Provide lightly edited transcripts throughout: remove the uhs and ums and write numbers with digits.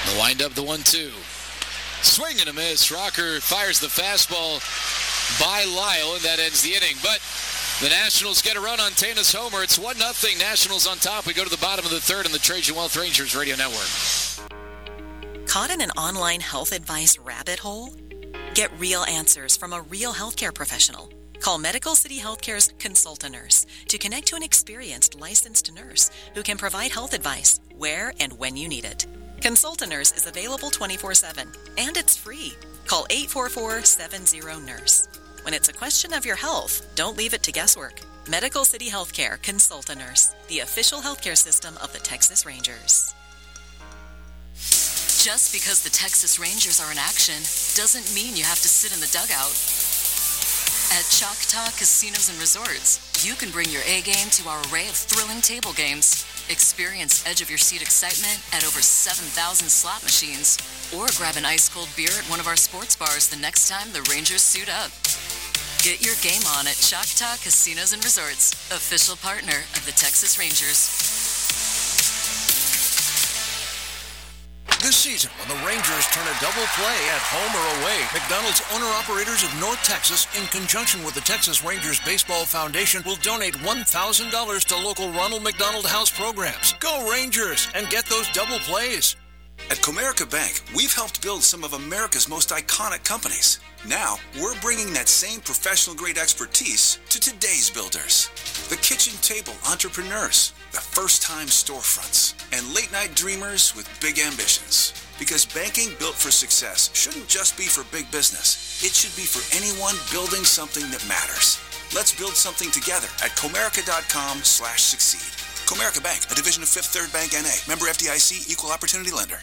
The windup, the 1-2. Swing and a miss. Rocker fires the fastball by Lyle, and that ends the inning. But the Nationals get a run on Tanis homer. It's 1-0. Nationals on top. We go to the bottom of the third on the Trajan Wealth Rangers Radio Network. Caught in an online health advice rabbit hole? Get real answers from a real healthcare professional. Call Medical City Healthcare's Consulta Nurse to connect to an experienced licensed nurse who can provide health advice where and when you need it. Consulta Nurse is available 24/7, and it's free. Call 844-70-NURSE. When it's a question of your health, don't leave it to guesswork. Medical City Healthcare Consulta Nurse, the official healthcare system of the Texas Rangers. Just because the Texas Rangers are in action doesn't mean you have to sit in the dugout. At Choctaw Casinos and Resorts, you can bring your A game to our array of thrilling table games. Experience edge-of-your-seat excitement at over 7,000 slot machines, or grab an ice-cold beer at one of our sports bars the next time the Rangers suit up. Get your game on at Choctaw Casinos and Resorts, official partner of the Texas Rangers. This season, when the Rangers turn a double play at home or away, McDonald's owner-operators of North Texas, in conjunction with the Texas Rangers Baseball Foundation, will donate $1,000 to local Ronald McDonald House programs. Go Rangers and get those double plays. At Comerica Bank, we've helped build some of America's most iconic companies. Now, we're bringing that same professional-grade expertise to today's builders. The kitchen table entrepreneurs, the first-time storefronts, and late-night dreamers with big ambitions. Because banking built for success shouldn't just be for big business. It should be for anyone building something that matters. Let's build something together at Comerica.com/succeed. Comerica Bank, a division of Fifth Third Bank N.A. Member FDIC, Equal Opportunity Lender.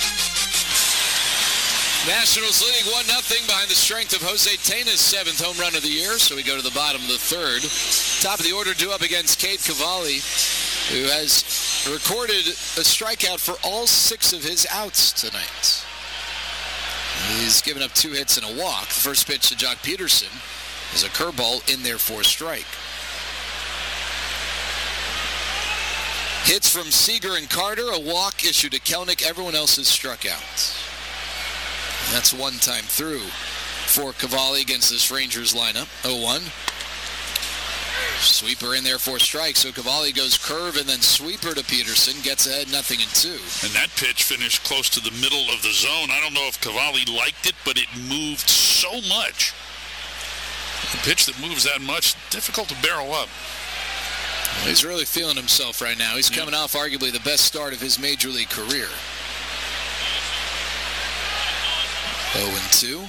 Nationals leading 1-0 behind the strength of Jose Tanis' 7th home run of the year. So we go to the bottom of the third. Top of the order due up against Cade Cavalli, who has recorded a strikeout for all 6 of his outs tonight. He's given up 2 hits and a walk. The first pitch to Jock Peterson is a curveball in there for a strike. Hits from Seager and Carter, a walk issued to Kelnick. Everyone else has struck out. That's one time through for Cavalli against this Rangers lineup. 0-1. Sweeper in there for strikes. So Cavalli goes curve and then sweeper to Peterson. Gets ahead 0-2. And that pitch finished close to the middle of the zone. I don't know if Cavalli liked it, but it moved so much. A pitch that moves that much, difficult to barrel up. Well, he's really feeling himself right now. He's coming off arguably the best start of his major league career. 0-2.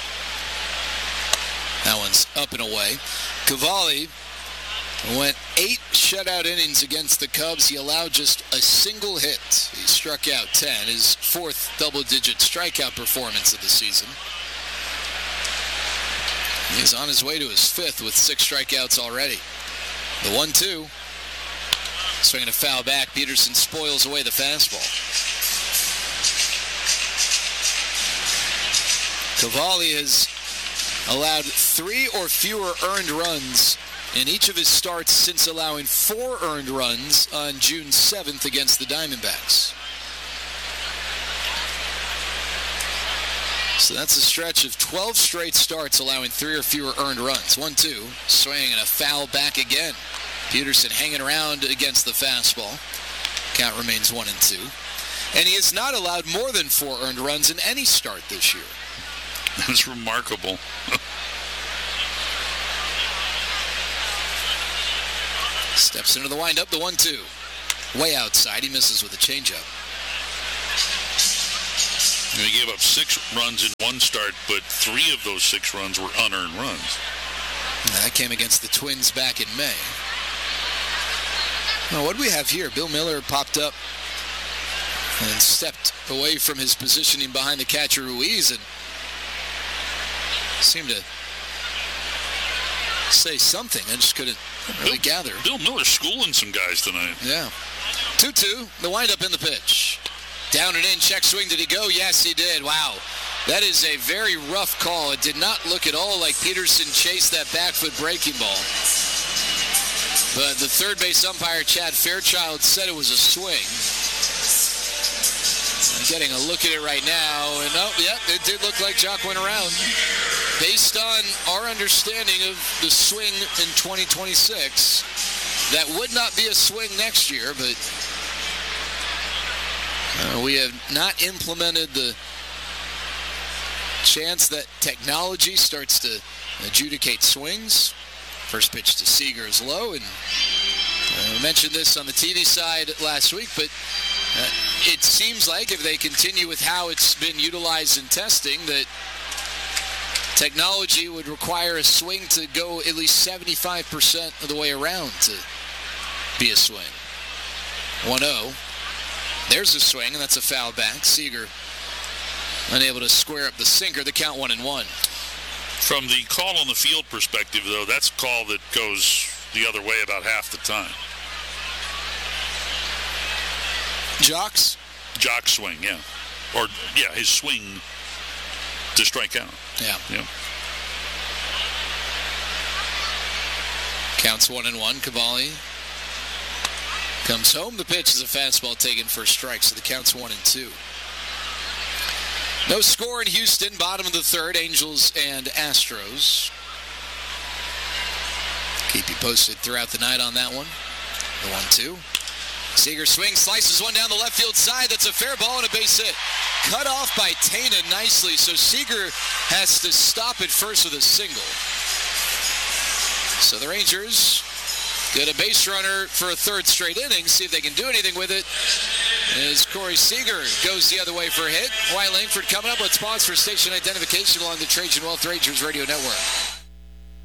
That one's up and away. Cavalli went 8 shutout innings against the Cubs. He allowed just a single hit. He struck out 10, his 4th double-digit strikeout performance of the season. He's on his way to his 5th with 6 strikeouts already. The 1-2. Swinging a foul back. Peterson spoils away the fastball. Cavalli has allowed 3 or fewer earned runs in each of his starts since allowing 4 earned runs on June 7th against the Diamondbacks. So that's a stretch of 12 straight starts allowing 3 or fewer earned runs. 1-2, swinging and a foul back again. Peterson hanging around against the fastball. Count remains 1-2. And he has not allowed more than 4 earned runs in any start this year. That's remarkable. Steps into the windup, the 1-2. Way outside, he misses with a changeup. He gave up 6 runs in one start, but 3 of those 6 runs were unearned runs. And that came against the Twins back in May. Now, what do we have here? Bill Miller popped up and stepped away from his positioning behind the catcher Ruiz and seemed to say something. I just couldn't really gather. Bill Miller's schooling some guys tonight. Yeah. 2-2, the windup in the pitch. Down and in, check swing. Did he go? Yes, he did. Wow. That is a very rough call. It did not look at all like Peterson chased that back foot breaking ball. But the third base umpire, Chad Fairchild, said it was a swing. getting a look at it right now, and it did look like Jock went around. Based on our understanding of the swing in 2026, that would not be a swing next year, but we have not implemented the chance that technology starts to adjudicate swings. First pitch to Seager is low, and I mentioned this on the TV side last week, but it seems like if they continue with how it's been utilized in testing, that technology would require a swing to go at least 75% of the way around to be a swing. 1-0. There's a swing, and that's a foul back. Seager unable to square up the sinker. The count 1-1. From the call on the field perspective, though, that's a call that goes the other way about half the time. Jock's swing, yeah. Or, yeah, his swing to strike out. Yeah. Yeah. Counts 1-1. Cavalli comes home. The pitch is a fastball taken for a strike, so the count's 1-2. No score in Houston, bottom of the third, Angels and Astros. Keep you posted throughout the night on that one. The 1-2. Seager swings, slices one down the left field side. That's a fair ball and a base hit. Cut off by Tena nicely, so Seager has to stop at first with a single. So the Rangers get a base runner for a third straight inning. See if they can do anything with it. As Corey Seager goes the other way for a hit. Wyatt Langford coming up. Let's pause for station identification along the Trajan Wealth Rangers Radio Network.